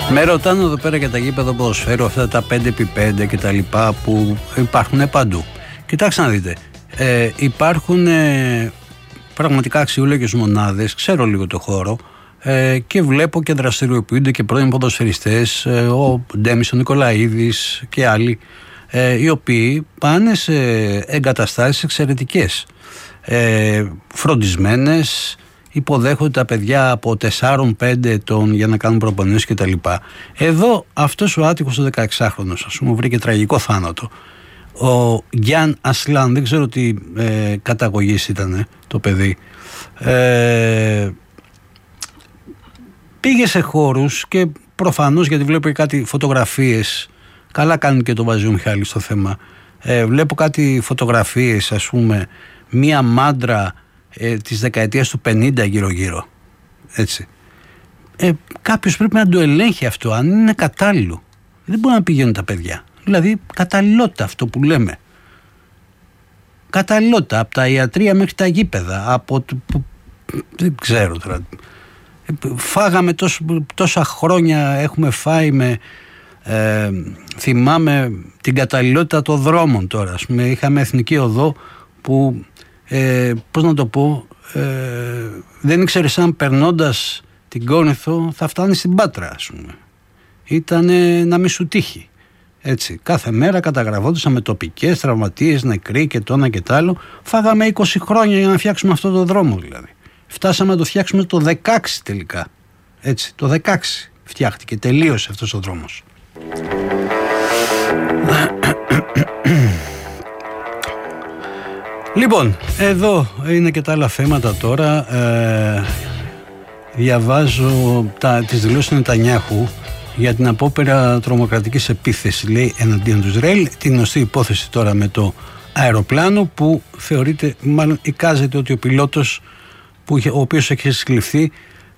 Με ρωτάνε εδώ πέρα για τα γήπεδα ποδοσφαίρου, αυτά τα 5x5 και τα λοιπά που υπάρχουν παντού. Κοιτάξτε να δείτε, υπάρχουν πραγματικά αξιόλογες μονάδες, ξέρω λίγο το χώρο και βλέπω και δραστηριοποιούνται και πρώην ποδοσφαιριστές, ο Ντέμις, ο Νικολαίδης και άλλοι, οι οποίοι πάνε σε εγκαταστάσεις εξαιρετικές, φροντισμένες, υποδέχονται τα παιδιά από 4-5 ετών για να κάνουν προπονήσεις κτλ. Εδώ αυτός ο άτυχος ο 16χρονος, ας πούμε, βρήκε τραγικό θάνατο. Ο Γιάν Ασλάν, δεν ξέρω τι καταγωγής ήταν το παιδί, πήγε σε χώρους και προφανώς, γιατί βλέπω κάτι φωτογραφίες, καλά κάνει και το βάζει ο Μιχάλης στο θέμα, βλέπω κάτι φωτογραφίες, ας πούμε, μία μάντρα της δεκαετίας του 50 γύρω-γύρω, έτσι. Κάποιος πρέπει να το ελέγχει αυτό, αν είναι κατάλληλο. Δεν μπορεί να πηγαίνουν τα παιδιά. Δηλαδή καταλληλότητα, αυτό που λέμε. Καταλληλότητα από τα ιατρεία μέχρι τα γήπεδα, δεν ξέρω τώρα. Φάγαμε τόσα χρόνια, έχουμε φάει με θυμάμαι την καταλληλότητα των δρόμων τώρα, ας πούμε. Είχαμε εθνική οδό που πώς να το πω, δεν ήξερες αν περνώντας την Κόνηθο θα φτάνει στην Πάτρα, ας πούμε. Ήταν να μη σου τύχει. Έτσι, κάθε μέρα καταγραφόντουσαν με τοπικές, τραυματίες, νεκροί και το ένα και το άλλο. Φάγαμε 20 χρόνια για να φτιάξουμε αυτό το δρόμο, δηλαδή. Φτάσαμε να το φτιάξουμε το 16 τελικά. Έτσι, το 16 φτιάχτηκε, τελείωσε αυτός ο δρόμος. Λοιπόν, εδώ είναι και τα άλλα θέματα τώρα. Διαβάζω τις δηλώσεις του Νετανιάχου για την απόπειρα τρομοκρατικής επίθεσης, λέει, εναντίον του Ισραήλ. Την γνωστή υπόθεση τώρα με το αεροπλάνο που θεωρείται, μάλλον εικάζεται ότι ο πιλότος ο οποίος έχει συλληφθεί,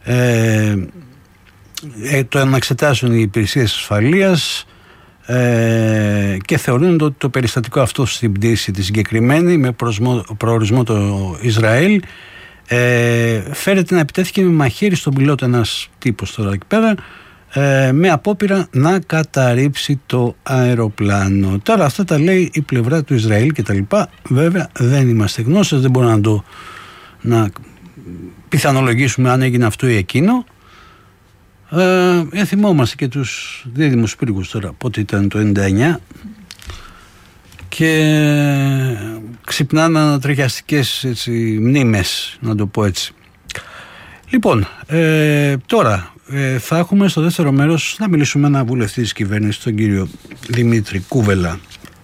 το αναξετάζουν οι υπηρεσίες ασφαλείας και θεωρούν ότι το περιστατικό αυτό στην πτήση τη συγκεκριμένη με προορισμό το Ισραήλ φέρεται να επιτέθηκε με μαχαίρι στον πιλότο, ένας τύπος τώρα εκεί πέρα, με απόπειρα να καταρρύψει το αεροπλάνο. Τώρα αυτά τα λέει η πλευρά του Ισραήλ και τα λοιπά. Βέβαια δεν είμαστε γνώστες, δεν μπορούμε να πιθανολογήσουμε αν έγινε αυτό ή εκείνο. Θυμόμαστε και τους δίδυμους πύργους τώρα, πότε ήταν το 99, και ξυπνάνε ανατριχιαστικές μνήμες, να το πω έτσι. Λοιπόν, τώρα θα έχουμε στο δεύτερο μέρος να μιλήσουμε με έναν βουλευτή της κυβέρνησης, τον κύριο Δημήτρη Κούβελα,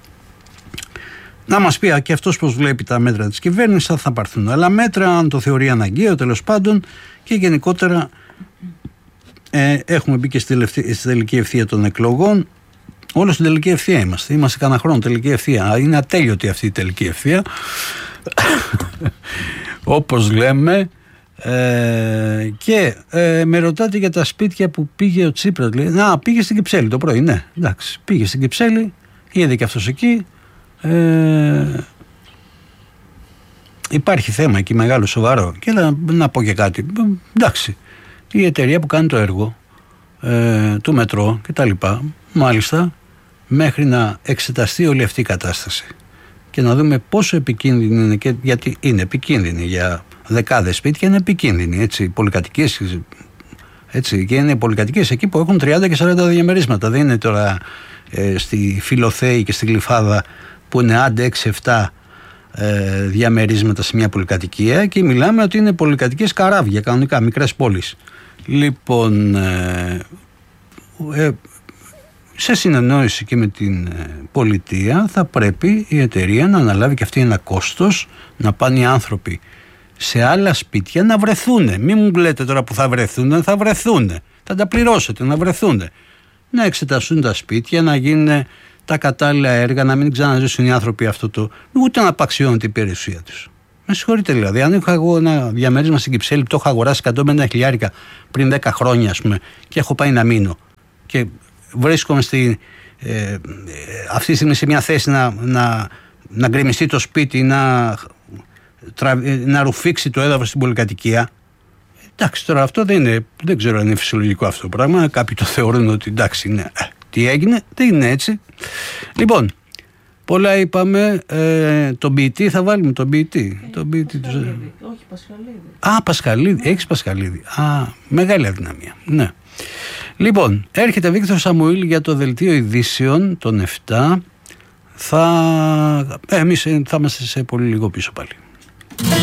να μας πει και αυτός πώς βλέπει τα μέτρα της κυβέρνησης, αν θα πάρθουν άλλα μέτρα, αν το θεωρεί αναγκαίο τέλος πάντων, και γενικότερα έχουμε μπει και στη τελική ευθεία των εκλογών. Όλο στην τελική ευθεία είμαστε κανένα χρόνο τελική ευθεία. Είναι ατέλειωτη αυτή η τελική ευθεία όπως λέμε. Και με ρωτάτε για τα σπίτια που πήγε ο Τσίπρας, λέει. Πήγε στην Κυψέλη το πρωί. Ναι, εντάξει, πήγε στην Κυψέλη, είδε και αυτός εκεί. Υπάρχει θέμα εκεί μεγάλο, σοβαρό. Και να πω και κάτι. Εντάξει, η εταιρεία που κάνει το έργο του μετρό και τα λοιπά, μάλιστα, μέχρι να εξεταστεί όλη αυτή η κατάσταση και να δούμε πόσο επικίνδυνη είναι, και γιατί είναι επικίνδυνη για δεκάδες σπίτια, είναι επικίνδυνη, έτσι, πολυκατοικίες, έτσι, και είναι πολυκατοικίες εκεί που έχουν 30 και 40 διαμερίσματα. Δεν είναι τώρα στη Φιλοθέη και στη Γλυφάδα που είναι άντε 6-7 διαμερίσματα σε μια πολυκατοικία, και μιλάμε ότι είναι πολυκατοικίες καράβια, κανονικά, μικρές πόλεις. Λοιπόν, σε συνεννόηση και με την πολιτεία θα πρέπει η εταιρεία να αναλάβει και αυτή ένα κόστος, να πάνε οι άνθρωποι σε άλλα σπίτια να βρεθούνε. Μην μου λέτε τώρα που θα βρεθούνε, θα βρεθούνε. Θα τα πληρώσετε να βρεθούνε. Να εξεταστούν τα σπίτια, να γίνουν τα κατάλληλα έργα, να μην ξαναζήσουν οι άνθρωποι αυτό το, ούτε να απαξιώνεται η περιουσία τους. Με συγχωρείτε, δηλαδή, αν είχα εγώ ένα διαμέρισμα στην Κυψέλη που το έχω αγοράσει 150 χιλιάρικα πριν 10 χρόνια, ας πούμε, και έχω πάει να μείνω και βρίσκομαι αυτή τη στιγμή σε μια θέση να γκρεμιστεί το σπίτι, να ρουφήξει το έδαφος στην πολυκατοικία, Εντάξει, τώρα αυτό δεν ξέρω αν είναι φυσιολογικό αυτό το πράγμα. Κάποιοι το θεωρούν ότι εντάξει, ναι, τι έγινε, δεν είναι έτσι. Λοιπόν, πολλά είπαμε. Τον ποιητή θα βάλουμε, τον ποιητή. Πασχαλίδη. Όχι, Πασχαλίδη. Α, Πασχαλίδη. Έχεις Πασχαλίδη. Α, μεγάλη αδυναμία. Ναι. Λοιπόν, έρχεται Βίκτορ Σαμουήλ για το δελτίο ειδήσεων των 7. Εμείς θα είμαστε σε πολύ λίγο πίσω πάλι.